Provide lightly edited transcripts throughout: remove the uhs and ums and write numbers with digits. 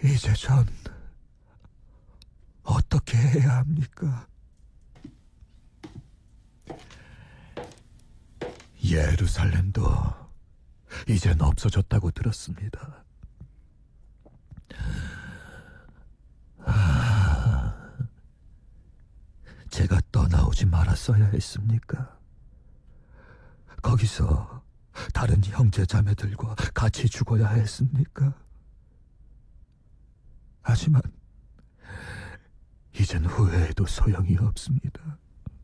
이제 전 어떻게 해야 합니까? 예루살렘도 이젠 없어졌다고 들었습니다. 제가 떠나오지 말았어야 했습니까? 거기서 다른 형제 자매들과 같이 죽어야 했습니까? 하지만 이젠 후회해도 소용이 없습니다.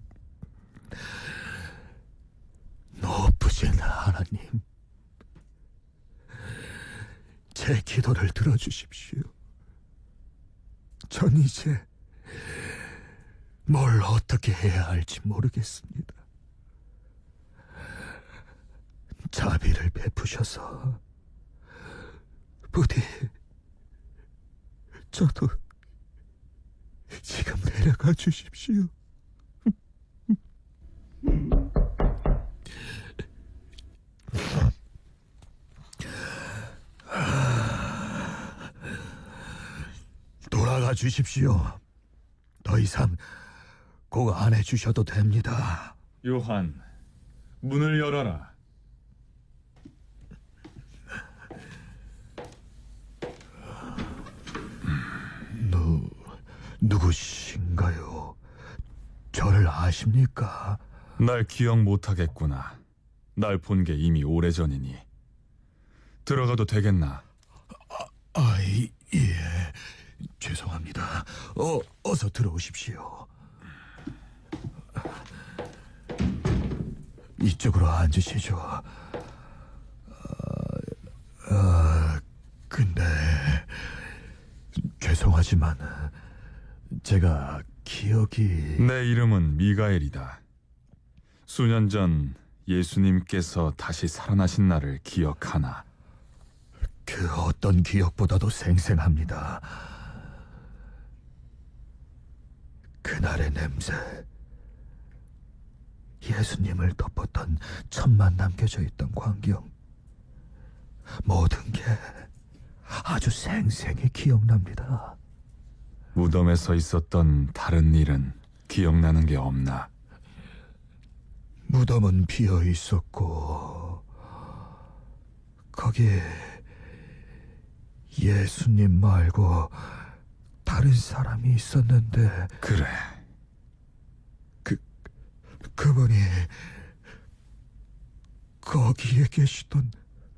높으신 하나님, 제 기도를 들어주십시오. 전 이제 뭘 어떻게 해야 할지 모르겠습니다. 자비를 베푸셔서 부디 저도 지금 내려가 주십시오. 돌아가 주십시오. 더 이상 꼭 안 해주셔도 됩니다. 요한, 문을 열어라. 누구신가요? 저를 아십니까? 날 기억 못하겠구나. 날 본 게 이미 오래전이니. 들어가도 되겠나? 예. 죄송합니다. 어서 들어오십시오. 이쪽으로 앉으시죠. 근데 죄송하지만 제가 기억이... 내 이름은 미가엘이다. 수년 전 예수님께서 다시 살아나신 날을 기억하나? 그 어떤 기억보다도 생생합니다. 그날의 냄새, 예수님을 덮었던 천만 남겨져 있던 광경, 모든 게 아주 생생히 기억납니다. 무덤에서 있었던 다른 일은 기억나는 게 없나? 무덤은 비어 있었고 거기에 예수님 말고 다른 사람이 있었는데... 그래. 그분이 거기에 계시던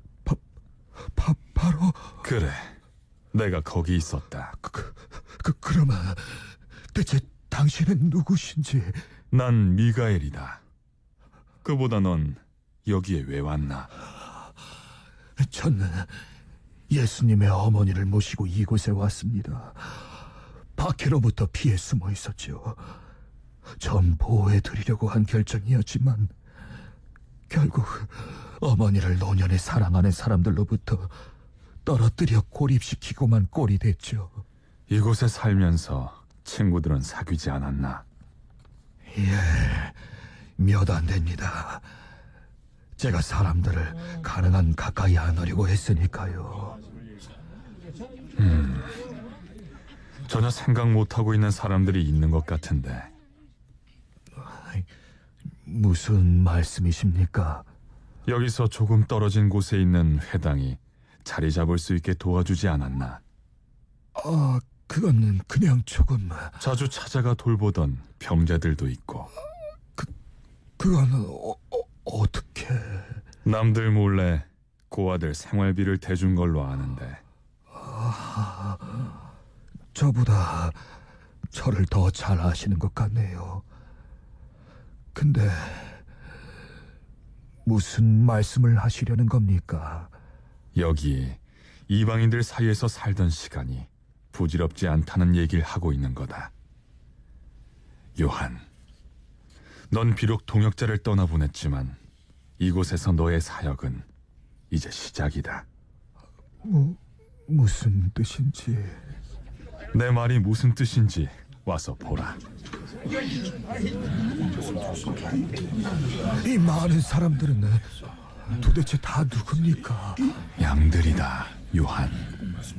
바로... 그래. 내가 거기 있었다. 그러면 대체 당신은 누구신지... 난 미가엘이다. 그보다 넌 여기에 왜 왔나? 저는 예수님의 어머니를 모시고 이곳에 왔습니다. 박해로부터 피해 숨어 있었죠. 전 보호해드리려고 한 결정이었지만 결국 어머니를 노년에 사랑하는 사람들로부터 떨어뜨려 고립시키고만 꼴이 됐죠. 이곳에 살면서 친구들은 사귀지 않았나? 예, 몇 안 됩니다. 제가 사람들을 가능한 가까이 안 하려고 했으니까요. 전혀 생각 못하고 있는 사람들이 있는 것 같은데. 무슨 말씀이십니까? 여기서 조금 떨어진 곳에 있는 회당이 자리 잡을 수 있게 도와주지 않았나? 그건 그냥 조금... 자주 찾아가 돌보던 병자들도 있고. 그건 어떻게... 남들 몰래 고아들 생활비를 대준 걸로 아는데. 저보다 저를 더 잘 아시는 것 같네요. 근데 무슨 말씀을 하시려는 겁니까? 여기에 이방인들 사이에서 살던 시간이 부질없지 않다는 얘기를 하고 있는 거다. 요한, 넌 비록 동역자를 떠나보냈지만 이곳에서 너의 사역은 이제 시작이다. 무슨 뜻인지... 내 말이 무슨 뜻인지 와서 보라. 이 많은 사람들은 도대체 다 누굽니까? 양들이다, 요한.